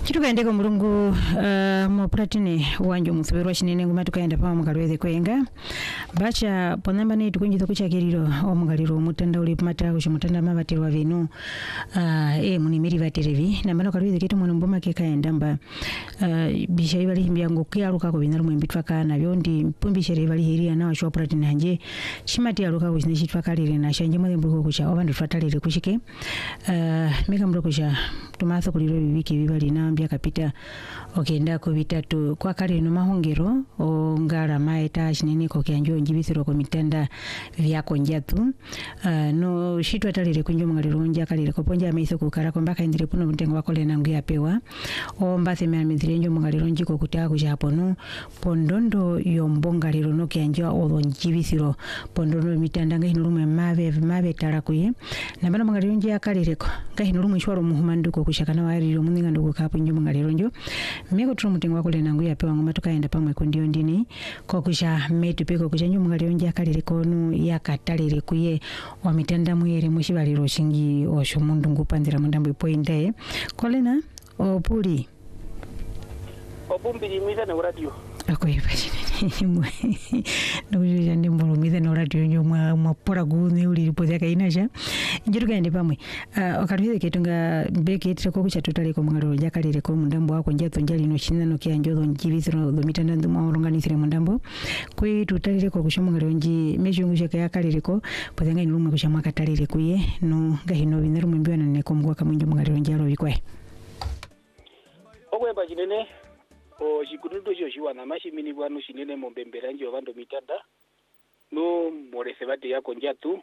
Chitukaendeka mulungu mopratini wanjo musubirwa chinene nguma tukaenda pa mukalweze kwenga bacha ponamba ne tukunjitha kuchakiriro omugaliro mutanda uli pamata ku mutanda mabatirwa vinu munimiri baterevi nambano kalweze ketu mwana mboma ke kaenda mba bisha ibali himbyango kyaruka ko binaru mwembitwa kana byondi pumbishere bali hiria na wacho pratini hanje chimati yaruka ku chinishitwa kalire na shanje mwe mbuko kucha obandu twatalire kushike meka mbuko kucha tumatho kuliro bibiki bibali na ambia kapita okenda ko bitatu kwa kale no mahongero o ngara maeta chinene ko kyanjo njibisiro ko mitanda vyako njatu no shitwa talire kunjo mngaliro nja kalire ko ponja ameiso kukara ko mbaka indire puno mtengo wako le nangu yapewa o mbase me amizirenjo mngaliro njiko kutaka kuja hapo no pondondo yombongaliro no kyanjo o njibisiro pondondo mitanda ngahinulume mave tarakuye nabano mngaliro nja kalire ko ngahinulume shwaro muhumanduko kushakana wariro muninga nduko kapo njo mngaliro njo meko tru mutengo wako le nangu yapewa ngoma tukaenda pamwe kundio ndini ko kusha metu peko kusha njo mngaliro nja kalire konu yakatalire kuye wa mitanda mwere mushibaliro shingi osho mundu ngupandira mundambo poindae kolena opuli opumbiri mwiza na radio akoipa chine ndujuja ndimbolo mwiza na radio nyo mwapora gune uli poza kainasha njiruka ende pamwe okatuhize ketunga mbeke etira ko kucha totale ko mungalo jakalire ko mundambo wako njato njali no china no kyanjo do njibisiro do mitanda nduma oronganisire mundambo kwi tutalire ko kusha mungalo nji mejungu shaka yakalire ko poza ngai nurumwe kusha mwakatalire kuye no ngahino binaru mwimbiwa na ne ko mugwa kamunjo mungalo njalo bikwe okwemba chinene o chikududo chochiwa na mashimini bwanu chinene mombembera nje obando mitanda no morese bate yako njatu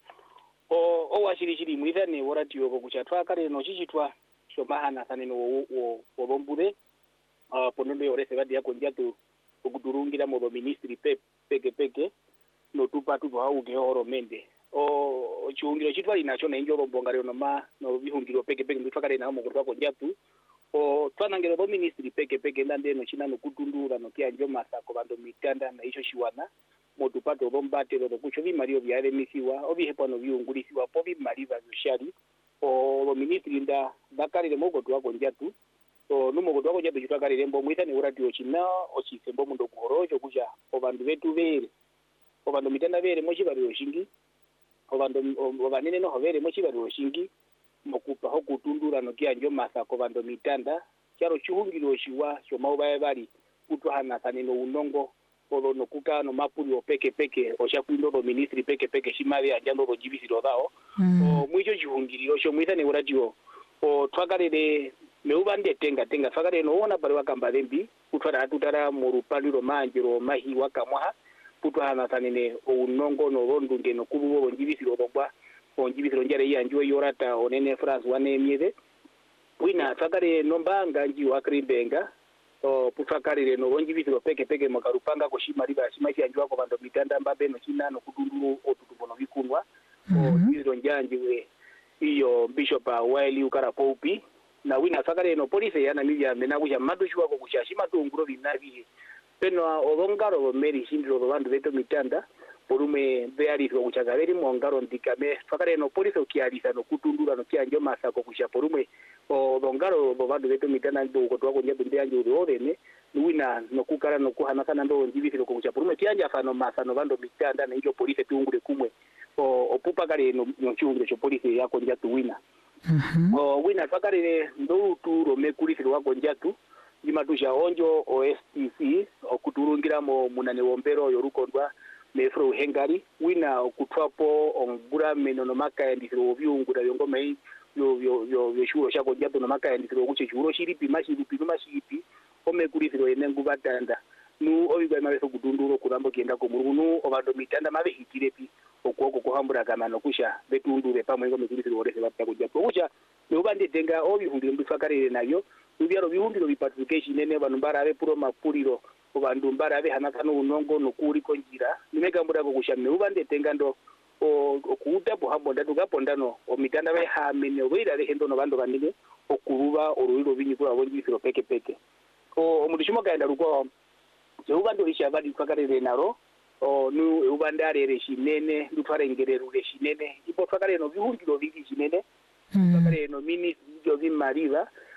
o washirishiri mwithane woratiyo ko kuchatwa kale no chichitwa shomahana sanene wo bombude ponondo yorese bate yako njatu okudurungira mo ministry peke no tupatu hauge horomende o chiungiro chitwa inacho na injo bombongare no bihungiro peke nditwa kale na mo kutwa ko njatu o twanangero bo ministry peke ndande no china no kutundura no kyanjo masako bando mitanda na icho shiwana motupato bombate ro kucho bimario byale misiwa obihepo no byungulisiwa po bimaliva zoshari o ministry nda bakalire mogo twako njatu so numo twako njatu chitakalire mbo mwithane urati ochina ochisembo mundo kuhorojo kuja obandu betu bere obando mitanda bere mochibari oshingi obanene no hovere mochibari oshingi mokupa hokutundura no kyanjo masako bando mitanda cyaro chuhungiro shiwa shoma baye bali kutwana saneno unongo olo no kuka no mapuli opeke oshakundo do ministry peke shimali ajando do jibisiro dao o mwicho chihungiro sho mwithane uradio o twakalele meubande tenga twakalele no ona bali wakamba lembi kutwara atutara mu rupaliro manjiro mahi wakamwa kutwana sanene unongo no rondunge no kububo njibisiro dogwa onjibisiro njare yanjwe yorata onene France wane mieze wina twakalele nombanga njiwa krimbenga pufakarire no onjibisiro peke makarupanga ko shimaliba shimashi anjwa ko bando mitanda mbabe no china no kudunduru otutubono bikunwa o njanjiwe iyo bishop Wiley ukara popi na wina fakare no police yana mija mena kuja madushwa ko kushashima tunguro binabi peno obongaro bo meri shindiro bandu beto mitanda polume beari ko kuchagaveri mongaro ndikame fakare no police ukialisa no kutundura no kyanjo masako kusha polume o dongaro bo bandu beto mitanda ndo ko twako nyabu ndyanjo urone wina no kukara no kuhana sana ndo njibisiro ko kucha polume kyanja fano masano bandu mitanda na hiyo police tungure kumwe o pupa kare no chungure cho police yako njatu wina o wina fakare ndo turo mekulisiro wako njatu jimatusha onjo OSTC okuturungira mo munane wombero yorukondwa mefro hengari wina okutwapo ongura menono makayandisiro byungura yongoma yo shuro shako jato no makayandisiro kuche shuro shiripi mashipi omekulisiro enengu batanda nu obigwa mabeso kutunduro kurambo kienda ko murunu obando mitanda mabe hitirepi okuoko kuhambura kama no kusha betundure pamwe ngo mekulisiro orese batako jato kucha nobande tenga obihungire mbifakarire nayo ubyaro bihundiro bipatrification nene bantu barabe puro mapuriro obantu barabe hanakano unongo nokuri konjira nimegambura ko kushamne ubande tengando okuuta pohambo ndatukaponda omitanda be hamene obira lehendo no bando bandike okuruba oruiro binyikura bonjisiro peke omuntu shimo kaenda ruko ubando lishabadi fakarire naro nu ubandare shinene ndutware ngererure shinene ipo fakare no bihundiro bigi shinene fakare no mini byo bimariba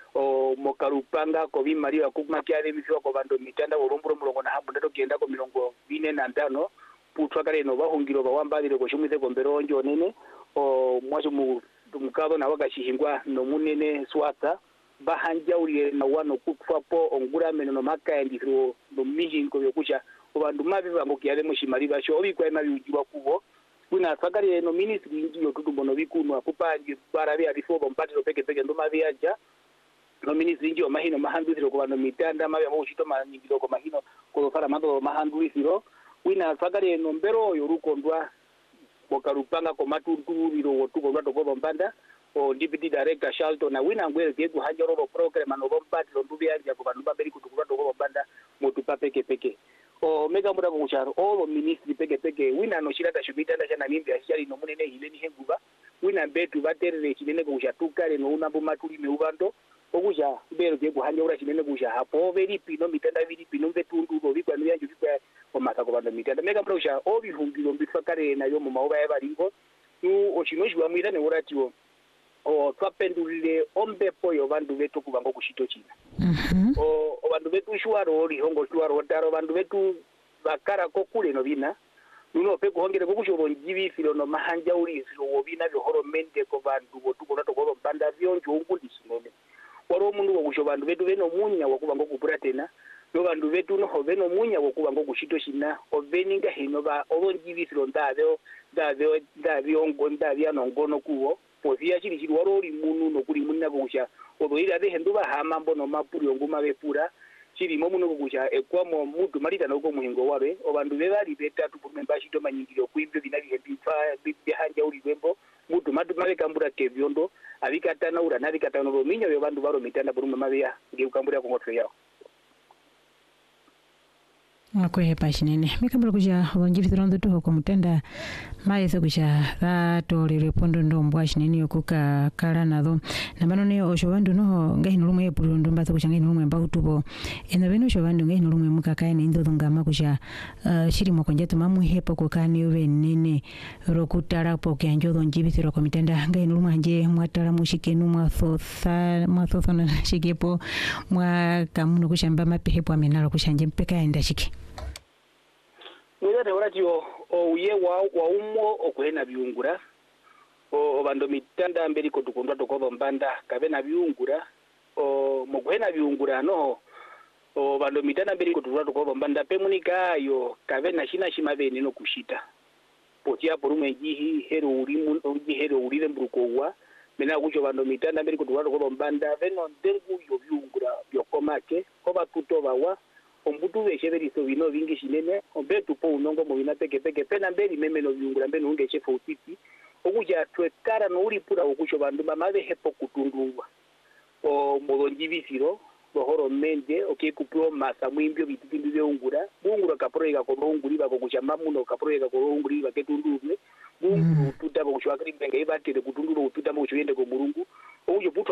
o mokalupanga ko bimaliwa kumakyale bifiwa ko bando mitanda olomburo mulongo na habu ndato genda ko 45 putwa kale no bahungiro bawambalire ko shumize ko mbero njo nene o mwacho mukado na wakashihingwa no munene swata bahanja uli na wano kutwapo ongura meno no makayandiro no mijinko yokucha obandu mabi bango kyale mushimaliba sho obikwa na biujiwa kubo kuna fakari no ministry ngiyo tutumbono bikunu akupanje barabi alifo bompatiro peke ndo mabi aja no ministry ngiyo mahino mahanduliro ko bano mitanda mabi amo ushito manyingiro ko mahino ko fara mando mahanduliro wina fakari no mbero yorukondwa bokarupanga ko matunduriro wotukondwa to bombanda o deputy director Shalto na wina ngwele keku hajaro program no bompatiro ndubi anja ko bano baberi kutukondwa to bombanda motupa peke o mega muda kucharo all ministry peke wina no shirata shubita nda chana nimbe ashari no munene hileni henguba wina betu baterere chinene kuchatuka le no unambo matuli me ubando okuja bero je kuhanya ura chinene kuja hapo veri pino mitanda viri pino betundu go bikwa nyanju bikwa omaka ko bando mitanda mega muda kucha obi humbiro mbifakare na yo mama oba ebaringo tu ochinoshwa mwira ne uratiwo o twapendulile ombepo yo bandu betu kubango kushito china o bandu betu shwaro oli hongo shwaro daro bandu betu bakara ko kule no bina nuno pe ko hongere ko kushobo njibi filo no mahanja uli filo wobina byo horomente ko bandu botuko nato ko banda byonjo ungundi sinone waro mundu ko kushoba bandu betu beno munya wakubango kupura tena no bandu betu no beno munya wakubango kushito china obeninga hino ba obonjibi filo ndabyo no ngono kuwo pozia chiri waro uri munu no kuri munna kusha oboira de henduba hama mbono mapuri onguma bepura chiri momuno kusha ekwamo mutu marita noko muhingo wabe obandu bebali betatu kumemba shito manyingiro kuibyo binali hebifa bihanja uri wembo mutu matu mabekambura kevyondo abikatana ura nabikatana ro minya yo bandu baro mitanda buruma mabya ngekambura ko ngotwe yao akwe pashinene mikambura kuja bonjivithirondo toho ko mutenda maithe kuja thatolere pondo ndombwa shinene yokuka kala natho na bano ne osho bandu no ngahino lumwe epurundo mbatho kuja ngahino lumwe mbakutubo eno beno osho bandu ngahino lumwe mukakaye ne ndo ngama kuja shirimo konjeto mamu hepo kokani obe nene rokutara poke anjodo njivithiro ko mitenda ngahino lumwe anje mwatara mushikenu mwathofa na shigepo mwa kamuno kushamba mapehepo amenalo kushanje mpeka enda shiki Mwere oratiyo uye wa umo okuhena biungura o bando mitanda mberi ko tukondwa to mbanda kabena biungura o mokuhena biungura no o bando mitanda mberi ko tukondwa to mbanda pemunika yo kabena shina shimabeni no kushita potia porume jihi hero urimu uji hero urire mbrukowa mena kucho bando mitanda mberi ko tukondwa to mbanda beno ndengu yo biungura byokomake oba tutoba wa ombutu vesheveri so vino vingi shinene ombetu po unongo mo vina peke pena mberi meme no viungura mbenu unge chefo utiti okuja twekara no uripura okusho bandu bamave hepo kutundungwa o modonjivisiro bohoro mende okekupro masa mwimbyo bitipindu byeungura bungura kaproega ko unguriba ko kuchama muno kaproega ko unguriba ketundumwe bungu tutaba kushwakiri benga ibatire kutunduro ututaba kushwende ko murungu okujo